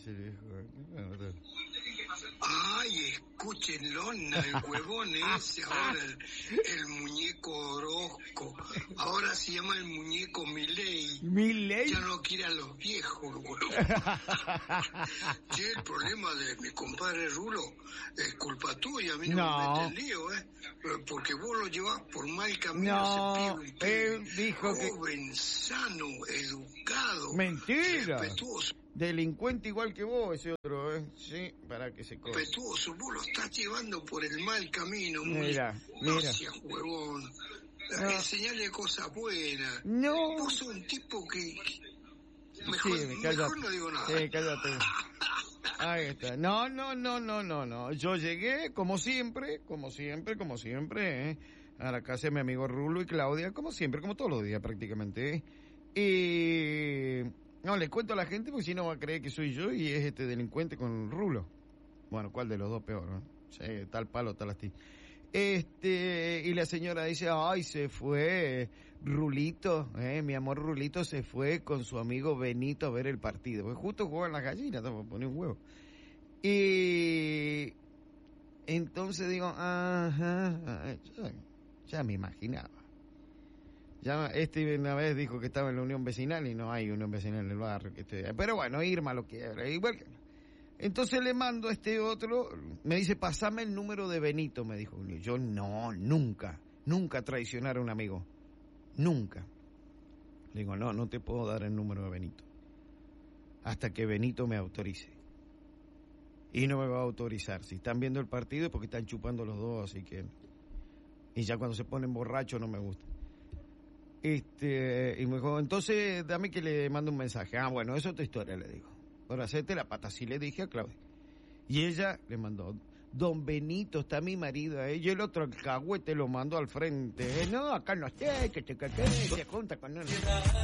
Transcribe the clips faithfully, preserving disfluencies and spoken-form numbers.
dice el viejo. Ay, escúchenlo, el huevón ese, ahora el, el muñeco Orozco, ahora se llama el muñeco Milei. ¿Milei? Ya no quiere a los viejos, huevón. Che, el problema de mi compadre Rulo es culpa tuya, a mí no, no. me metes en lío, ¿eh? Porque vos lo llevás por mal camino. No, ese pibe, él dijo joven, que... joven, sano, educado. Mentira. Respetuoso. Delincuente igual que vos, ese otro, ¿eh? Sí, para que se corra. Respetuoso, vos lo estás llevando por el mal camino. Mira, muy... mira. No seas huevón. No. Enseñale cosas buenas. No. Vos sos un tipo que... Mejor, sí, mejor no digo nada. Sí, cállate. Ahí está. No, no, no, no, no, no. Yo llegué, como siempre, como siempre, como siempre, ¿eh? A la casa de mi amigo Rulo y Claudia, como siempre, como todos los días prácticamente. ¿eh? Y... No, le cuento a la gente porque si no va a creer que soy yo y es este delincuente con Rulo. Bueno, ¿cuál de los dos peor, no? Sí, tal palo, tal astilla. Este, y la señora dice, ay, se fue Rulito, eh, mi amor Rulito se fue con su amigo Benito a ver el partido. Pues justo juegan las gallinas, te voy a poner un huevo. Y entonces digo, ajá, ya, ya me imaginaba. Ya, este una vez dijo que estaba en la unión vecinal y no hay unión vecinal en el barrio que esté. Pero bueno, Irma lo quiere, igual que... Entonces le mando a este otro, me dice, pasame el número de Benito, me dijo. Yo, no, nunca, nunca traicionar a un amigo, nunca. Le digo, no, no te puedo dar el número de Benito, hasta que Benito me autorice. Y no me va a autorizar, si están viendo el partido es porque están chupando los dos, así que... Y ya cuando se ponen borrachos no me gusta. Este, y me dijo, entonces dame que le mando un mensaje. Ah, bueno, eso es otra historia, le digo. Ahora, hacete la pata, así le dije a Claudia. Y ella le mandó, don Benito, está mi marido ahí. Y el otro, el cagüete, lo mandó al frente. Eh, no, acá no esté, que te caqué, se junta con él.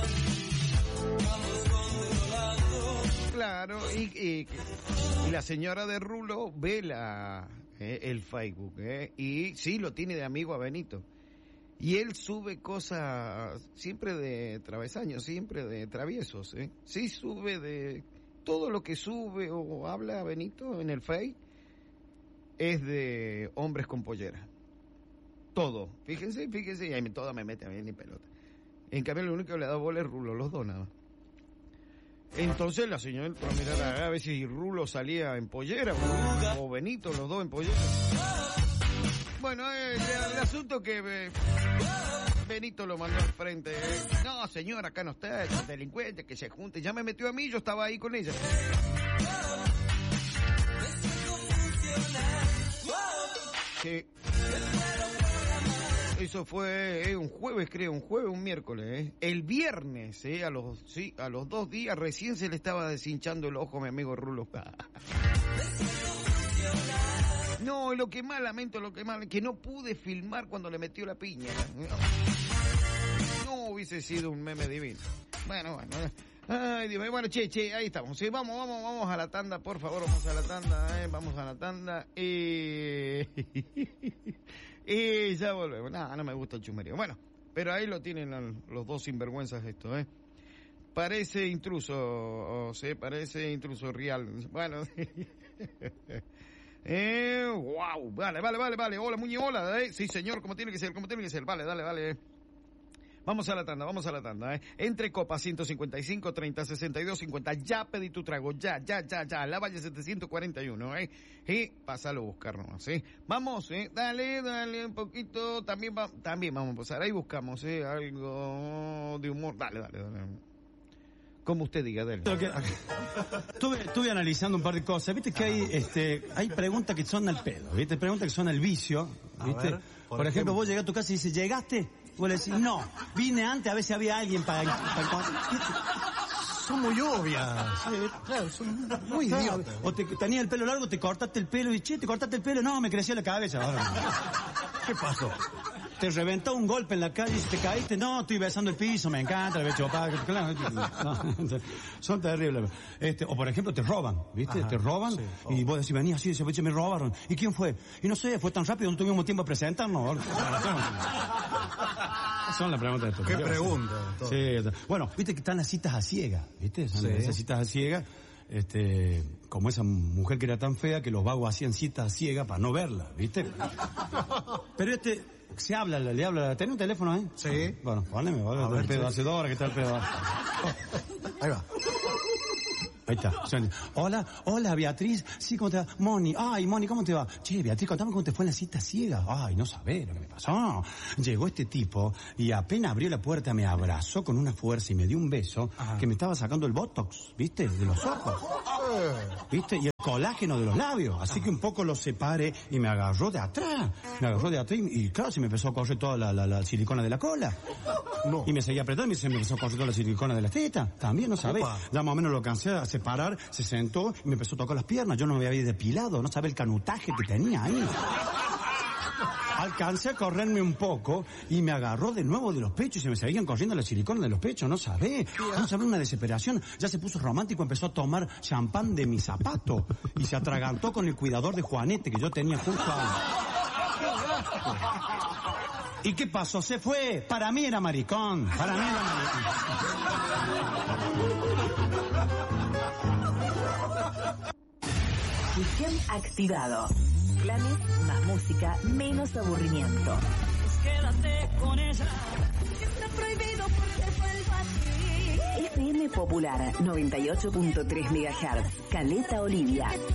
Claro, y, y, y la señora de Rulo ve la, eh, el Facebook, eh, y sí, lo tiene de amigo a Benito. Y él sube cosas siempre de travesaños, siempre de traviesos, ¿eh? Sí sube de... Todo lo que sube o habla Benito en el Face es de hombres con pollera. Todo. Fíjense, fíjense, y ahí todo me mete a mí ni pelota. En cambio, lo único que le da bola es Rulo, los dos nada más. Entonces la señora entró a mirar a ver si Rulo salía en pollera o, o Benito, los dos en pollera. Bueno, el, el asunto que eh, Benito lo mandó al frente. Eh. No, señor, acá no está, es un delincuente que se junte. Ya me metió a mí, yo estaba ahí con ella. Sí. Eso fue eh, un jueves, creo, un jueves, un miércoles. Eh. El viernes, eh, a los sí, a los dos días recién se le estaba deshinchando el ojo a mi amigo Rulo. No, lo que más lamento, lo que más... que no pude filmar cuando le metió la piña. No hubiese sido un meme divino. Bueno, bueno. Ay, Dios mío. Bueno, che, che, ahí estamos. Sí, vamos, vamos, vamos a la tanda, por favor, vamos a la tanda, eh, vamos a la tanda. Y... y ya volvemos. No, no me gusta el chumerío. Bueno, pero ahí lo tienen los dos sinvergüenzas esto, ¿eh? Parece intruso, o sea, parece intruso real. Bueno... Eh, wow, vale, vale, vale, vale, hola Muñe, hola, eh, sí señor, como tiene que ser, como tiene que ser, vale, dale, dale, vamos a la tanda, vamos a la tanda, eh, entre copas ciento cincuenta y cinco, treinta, sesenta y dos, cincuenta, ya pedí tu trago, ya, ya, ya, ya, la Valle setecientos cuarenta y uno, eh, y pásalo a buscar nomás, eh, vamos, eh, dale, dale, un poquito, también va, también vamos a pasar, ahí buscamos, eh, algo de humor, dale, dale, dale. Como usted diga, Del. Estuve, estuve analizando un par de cosas. Viste que hay, este, hay preguntas que son al pedo, ¿viste? Preguntas que son al vicio, ¿viste? Ver, por, por ejemplo, ejemplo, vos llegás a tu casa y dices, ¿llegaste? Vos le decís, no, vine antes a ver si había alguien para... para... Son muy obvias. Sí, claro, son muy idiotas. O te tenías el pelo largo, te cortaste el pelo y, che, te cortaste el pelo. No, me creció la cabeza. ¿Qué pasó? Te reventó un golpe en la calle y te caíste. No, estoy besando el piso, me encanta, el beso papá. Claro, no, son terribles. Este, o por ejemplo, te roban, ¿viste? Ajá, te roban, sí, oh. Y vos decís, venía así, se me robaron. ¿Y quién fue? Y no sé, fue tan rápido, no tuvimos tiempo a presentarnos. Son las preguntas de esto. ¿Qué pregunta? Sí, bueno, viste que están las citas a ciegas, ¿viste? Son sí. Esas citas a ciegas. este, como esa mujer que era tan fea que los vagos hacían cita ciega para no verla, ¿viste? Pero este, se habla, le habla, ¿tenés un teléfono ahí? Sí. Bueno, poneme, ¿vale? A ver, el pedo, sí. hace dos horas que está el pedo. Ahí va. Ahí está. Hola, hola Beatriz. Sí, ¿cómo te va? Moni. Ay, Moni, ¿cómo te va? Che, Beatriz, contame cómo te fue en la cita ciega. Ay, no sabés lo que me pasó. Llegó este tipo y apenas abrió la puerta me abrazó con una fuerza y me dio un beso. Ajá. Que me estaba sacando el botox, ¿viste? De los ojos. ¿Viste? Y el colágeno de los labios. Así que un poco lo separé y me agarró de atrás. Me agarró de atrás y, y claro, se me empezó a correr toda la, la, la silicona de la cola. No. Y me seguía apretando y se me empezó a correr toda la silicona de las tetas. También, no sabés. Opa. Ya más o menos lo cansé a separar, se sentó y me empezó a tocar las piernas. Yo no me había depilado, no sabía el canutaje que tenía ahí. Alcancé a correrme un poco y me agarró de nuevo de los pechos y se me seguían corriendo la silicona de los pechos, no sabés. No sabés, una desesperación. Ya se puso romántico, empezó a tomar champán de mi zapato y se atragantó con el cuidador de Juanete que yo tenía justo ahí. ¿Y qué pasó? Se fue. Para mí era maricón. Para mí era maricón. Weekend activado. Planes, más música, menos aburrimiento. Quédate con ella. Está prohibido porque vuelva a ti. F M Popular noventa y ocho punto tres megahertz. Caleta Olivia.